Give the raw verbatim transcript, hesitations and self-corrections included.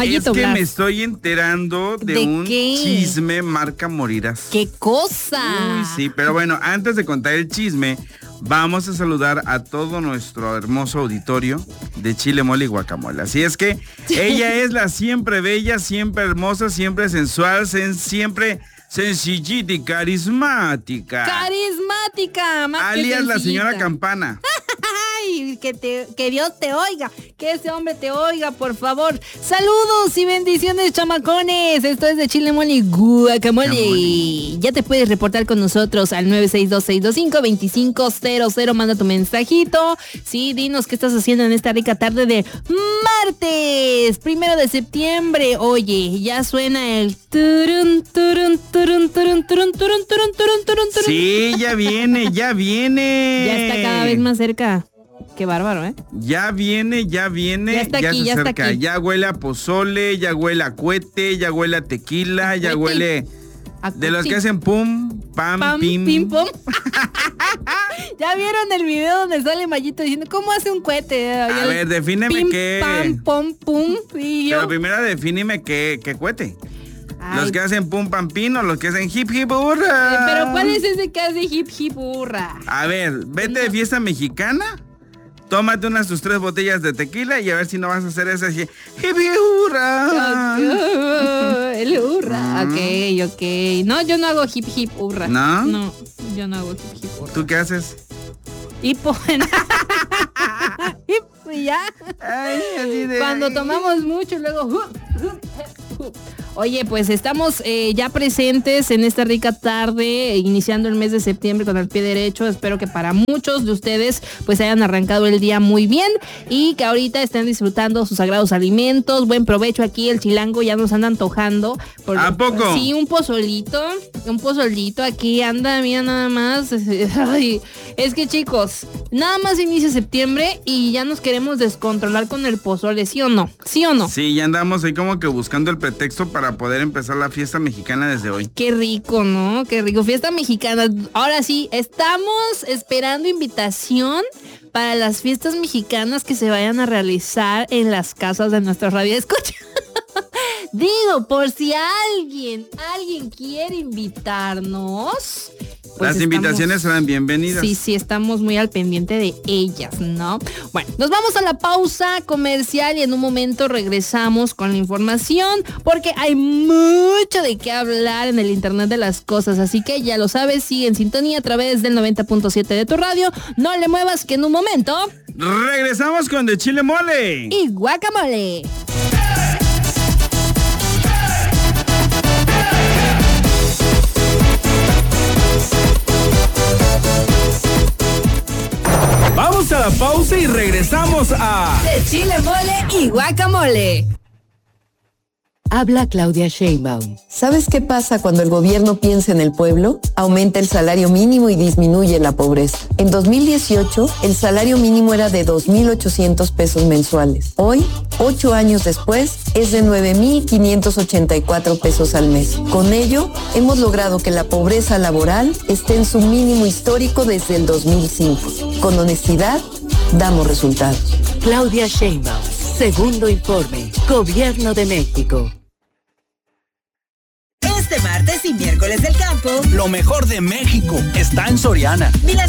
Mayito es que Blas. me estoy enterando de, ¿De un qué? chisme marca Morirás. ¡Qué cosa! Uy, sí, pero bueno, antes de contar el chisme, vamos a saludar a todo nuestro hermoso auditorio de Chile, Mole y Guacamole. Así es que ella es la siempre bella, siempre hermosa, siempre sensual, sen- siempre sencillita y carismática. Carismática, más que Alias la sencillita. señora Campana. Ay, que, te, que Dios te oiga, que ese hombre te oiga, por favor. Saludos y bendiciones, chamacones. Esto es de Chile, Mole y Guacamole. Guacamole. Ya te puedes reportar con nosotros al nueve seis dos, seis dos cinco, dos cinco cero cero. Manda tu mensajito. Sí, dinos qué estás haciendo en esta rica tarde de martes, primero de septiembre. Oye, ya suena el turun, turun, turun, turun, turun, turun, turun, turun, turun, turun. Sí, ya viene, ya viene. Ya está cada vez más cerca. Qué bárbaro, ¿eh? Ya viene, ya viene, Ya está aquí, se ya está acerca. aquí. Ya huele a pozole, ya huele a cohete, ya huele a tequila, ya Cohete. huele de los que hacen pum, pam, Pam, pim. pim, pom. ¿Ya vieron el video donde sale Mayito diciendo cómo hace un cohete? A ver, defíneme pim, qué. Pam, pom, pum. Y yo. Pero primero defíneme qué, qué cohete. Ay, Los que hacen pum, pam, pin o los que hacen hip, hip, hurra. eh, pero ¿cuál es ese que hace hip, hip, hurra? A ver, vete de fiesta mexicana. Tómate unas tus tres botellas de tequila y a ver si no vas a hacer ese hip, hip, hurra. El hurra. Mm. Ok, ok. No, yo no hago hip, hip, hurra. ¿No? No, yo no hago hip, hip, hurra. ¿Tú qué haces? Y pues. Y ya. Ay, así de... Cuando tomamos mucho, luego... Oye, pues estamos eh, ya presentes en esta rica tarde, iniciando el mes de septiembre con el pie derecho. Espero que para muchos de ustedes pues hayan arrancado el día muy bien y que ahorita estén disfrutando sus sagrados alimentos. Buen provecho aquí, el chilango ya nos anda antojando. Por, ¿A poco? Sí, un pozolito, un pozolito aquí anda, mira nada más. Ay, es que chicos, nada más inicia septiembre y ya nos queremos descontrolar con el pozole, ¿sí o no? ¿Sí o no? Sí, ya andamos ahí como que buscando el pretexto para poder empezar la fiesta mexicana desde hoy. Qué rico, ¿no? Qué rico. Fiesta mexicana. Ahora sí, estamos esperando invitación para las fiestas mexicanas que se vayan a realizar en las casas de nuestra radio escucha. Digo, por si alguien, alguien quiere invitarnos. Pues Las invitaciones estamos, serán bienvenidas. Sí, sí, estamos muy al pendiente de ellas, ¿no? Bueno, nos vamos a la pausa comercial y en un momento regresamos con la información porque hay mucho de qué hablar en el Internet de las cosas, así que ya lo sabes, sigue en sintonía a través del noventa punto siete de tu radio. No le muevas que en un momento... Regresamos con De Chile Mole y Guacamole. Vamos a la pausa y regresamos a De Chile, Mole y Guacamole. Habla Claudia Sheinbaum. ¿Sabes qué pasa cuando el gobierno piensa en el pueblo? Aumenta el salario mínimo y disminuye la pobreza. En dos mil dieciocho, el salario mínimo era de dos mil ochocientos pesos mensuales. Hoy, ocho años después, es de nueve mil quinientos ochenta y cuatro pesos al mes. Con ello, hemos logrado que la pobreza laboral esté en su mínimo histórico desde el dos mil cinco. Con honestidad, damos resultados. Claudia Sheinbaum, segundo informe, Gobierno de México. Este martes y miércoles del campo, lo mejor de México está en Soriana. Milanesa